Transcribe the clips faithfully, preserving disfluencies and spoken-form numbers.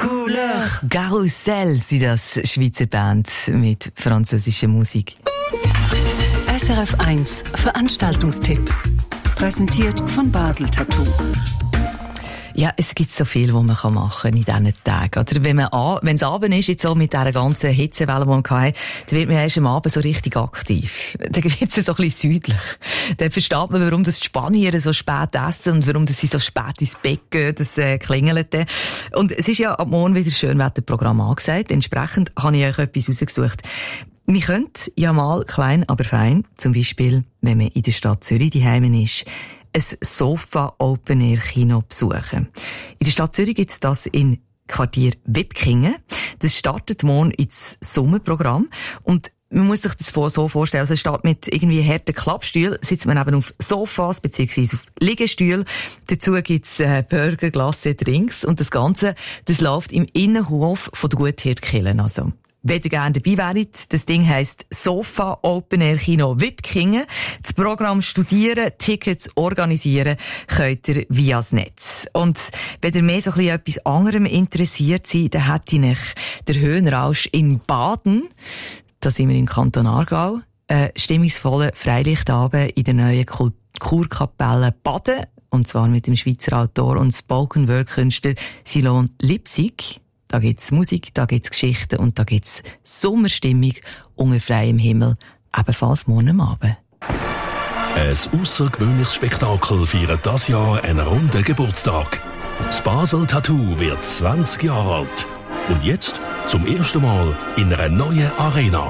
Couleur. Carousel sind das Schweizer Band mit französischer Musik. S R F eins Veranstaltungstipp. Präsentiert von Basel Tattoo. Ja, es gibt so viel, was man machen kann in diesen Tagen. Oder wenn man an, wenn es Abend ist, jetzt so mit dieser ganzen Hitzewelle, die man hatte, dann wird man erst am Abend so richtig aktiv. Dann wird es so ein bisschen südlich. Dann versteht man, warum das die Spanier so spät essen und warum sie so spät ins Bett gehen, das äh, klingelt dann. Und es ist ja ab morgen wieder Schönwetterprogramm angesagt. Entsprechend habe ich euch etwas rausgesucht. Man könnte ja mal klein, aber fein, zum Beispiel, wenn man in der Stadt Zürich daheim ist, ein Sofa-Open-Air-Kino besuchen. In der Stadt Zürich gibt es das in Quartier Wipkingen. Das startet morgen ins Sommerprogramm. Und man muss sich das so vorstellen, also es steht mit irgendwie harten Klappstühlen, sitzt man eben auf Sofas beziehungsweise auf Liegestühlen. Dazu gibt's äh, Burger, Glasse, Drinks und das Ganze, das läuft im Innenhof von der Guthirtkirche. Also, wenn ihr gerne dabei wäret, das Ding heisst Sofa Open Air Kino Wipkingen. Das Programm studieren, Tickets organisieren könnt ihr via das Netz. Und wenn ihr mehr so ein bisschen etwas anderem interessiert seid, dann hätte ich der Höhenrausch in Baden. Da sind wir im Kanton Aargau. Äh, stimmungsvolle Freilichtabend in der neuen Kurkapelle Baden. Und zwar mit dem Schweizer Autor und Spoken-Word-Künstler Silon Lipsig. Da gibt's Musik, da gibt's Geschichten und da gibt's Sommerstimmung unter freiem Himmel, ebenfalls morgen am Abend. Ein außergewöhnliches Spektakel feiert dieses Jahr einen runden Geburtstag. Das Basel Tattoo wird zwanzig Jahre alt. Und jetzt zum ersten Mal in einer neuen Arena.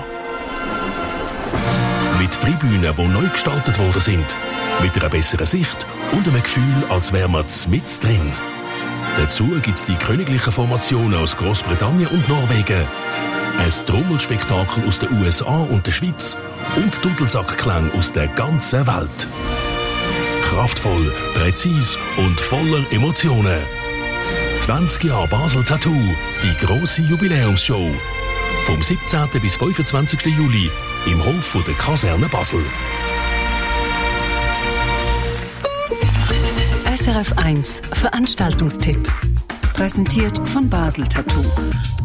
Mit Tribünen, die neu gestaltet worden sind. Mit einer besseren Sicht und einem Gefühl, als wären wir mit drin. Dazu gibt es die königlichen Formationen aus Großbritannien und Norwegen, ein Trommelspektakel aus den U S A und der Schweiz und Dudelsackklang aus der ganzen Welt. Kraftvoll, präzis und voller Emotionen. zwanzig Jahre Basel Tattoo, die grosse Jubiläumsshow. Vom siebzehnten bis fünfundzwanzigsten Juli im Hof von der Kaserne Basel. S R F eins Veranstaltungstipp. Präsentiert von Basel Tattoo.